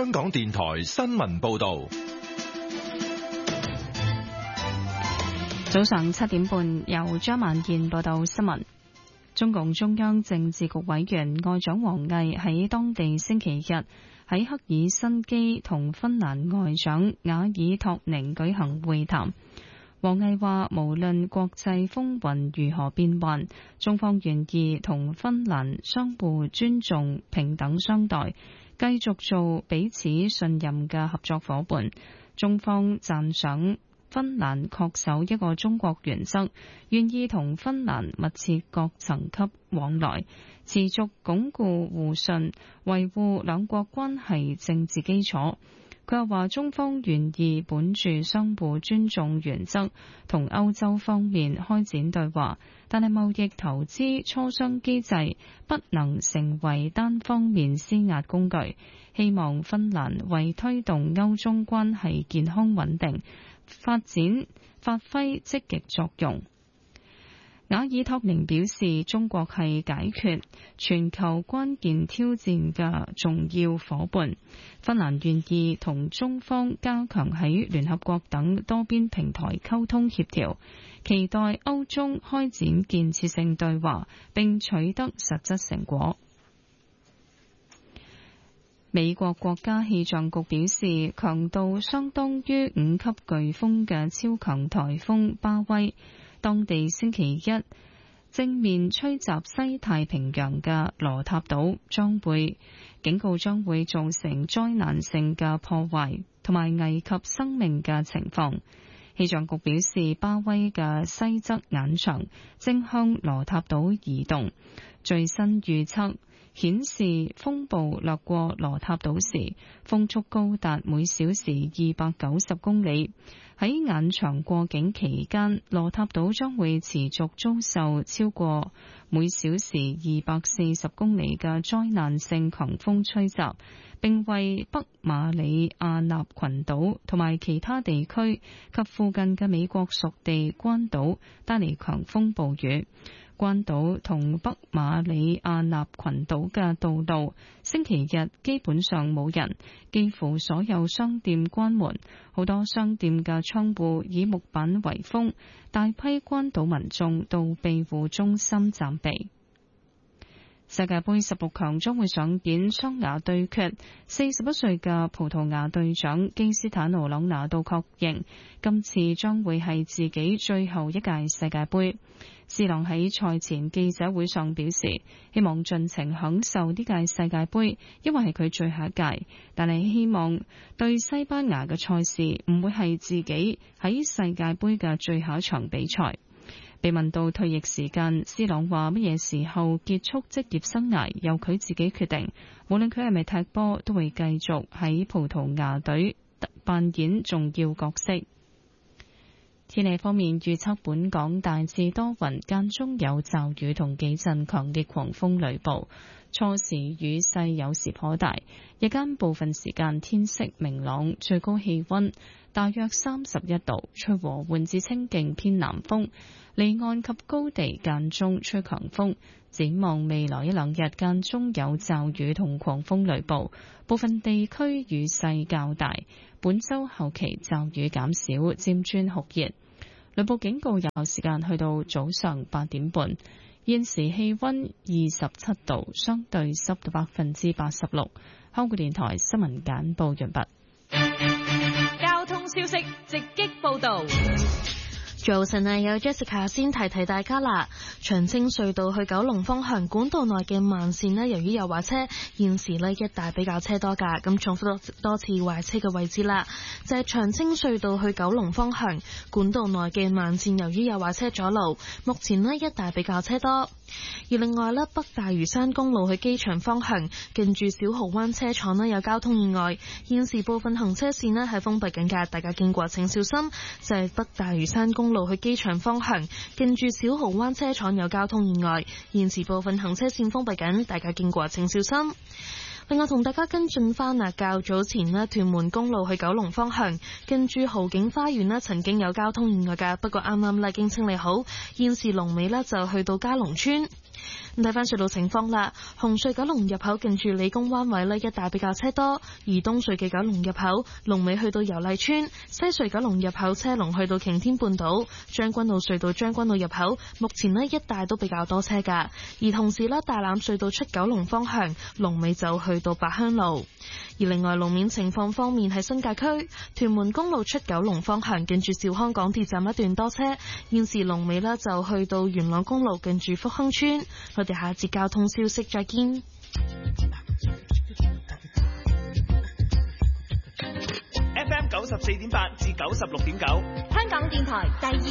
香港電台新聞報道。 早上7點半，由張萬健報道新聞。中共中央政治局委員外長王毅喺當地星期日喺赫爾辛基同芬蘭外長瓦爾托寧舉行會談。王毅話，無論國際風雲如何變幻，中方願意同芬蘭相互尊重、平等相待，繼續做彼此信任嘅合作夥伴。中方讚賞芬蘭恪守一個中國原則，願意同芬蘭密切各層級往來，持續鞏固互信，維護兩國關係政治基礎。佢又話，中方願意本住相互尊重原則，同歐洲方面開展對話，但係貿易投資磋商機制不能成為單方面施壓工具。希望芬蘭為推動歐中關係健康穩定發展發揮積極作用。瓦爾托寧表示，中國係解決全球關鍵挑戰嘅重要夥伴，芬蘭願意同中方加強喺聯合國等多邊平台溝通協調，期待歐中開展建設性對話並取得實質成果。美國國家氣象局表示，強度相當於5級颶風嘅超強颱風巴威，當地星期一正面吹襲西太平洋嘅羅塔島，警告將會造成災難性嘅破壞同埋危及生命嘅情況。氣象局表示，巴威嘅西側眼場正向羅塔島移動，最新預測顯示風暴掠過羅塔島時，風速高達每小時290公里。喺眼場過境期間，羅塔島將會持續遭受超過每小時240公里嘅災難性強風吹襲，並為北馬里亞納群島同埋其他地區及附近嘅美國屬地關島帶嚟強風暴雨。關島同北馬里亞納群島嘅道路星期日基本上冇人，幾乎所有商店關門，好多商店嘅窗戶以木板圍封，大批關島民眾到庇護中心暫避。世界盃16強將會上演雙牙對決，41歲嘅葡萄牙隊長基斯坦奴·朗拿度確認，今次將會係自己最後一屆世界盃。斯朗喺賽前記者會上表示，希望盡情享受呢屆世界盃，因為係佢最後一屆，但係希望對西班牙嘅賽事唔會係自己喺世界盃嘅最後一場比賽。被問到退役時間，斯朗話乜嘢時候結束職業生涯由佢自己決定，無論佢係咪踢波，都會繼續喺葡萄牙隊扮演重要角色。天氣方面預測，本港大致多雲，間中有驟雨同幾陣強烈狂風雷暴，初時雨勢有時頗大，日間部分時間天色明朗，最高氣溫大約31度，吹和緩至清勁偏南風，離岸及高地間中吹強風。展望未來一兩日，間中有驟雨同狂風雷暴，部分地區雨勢較大。本周後期驟雨減少，漸轉酷熱。雷暴警告有時間去到早上8點半。現時氣溫27度，相對濕度86%。香港電台新聞簡報完畢。 交通消息直擊報道。 早晨啊，有 Jessica 先提大家啦。長青隧道去九龍方向管道內嘅慢線呢，由於有壞車，現時呢一帶比較車多㗎。咁重複多次壞車嘅位置啦，就係長青隧道去九龍方向管道內嘅慢線，由於有壞車阻路，目前呢一帶比較車多。而另外呢，北大嶼山公路去機場方向近住小蠔灣車廠呢有交通意外，現時部分行車線呢係封閉緊㗎，大家經過請小心。就係北大嶼山公路去機場方向近住小蠔灣車廠有交通意外，現時部分行車線封閉緊，大家經過請小心。另外同大家跟進翻啊，較早前呢，屯門公路去九龍方向近住豪景花園呢曾經有交通意外㗎，不過啱啱已經清理好，現時龍尾呢就去到嘉龍村。 睇翻隧道情況啦，紅隧九龍入口近住理工灣位呢一帶比較車多，而東隧嘅九龍入口龍尾去到油麗邨，西隧九龍入口車龍去到擎天半島，將軍澳隧道將軍澳入口目前呢一帶都比較多車噶，而同時呢，大欖隧道出九龍方向龍尾就去到八鄉路。而另外路面情況方面，喺新界區屯門公路出九龍方向近住兆康港鐵站一段多車，現時龍尾呢就去到元朗公路近住福亨村。我哋下一節交通消息再見。 FM 94.8至96.9， 香港電台第二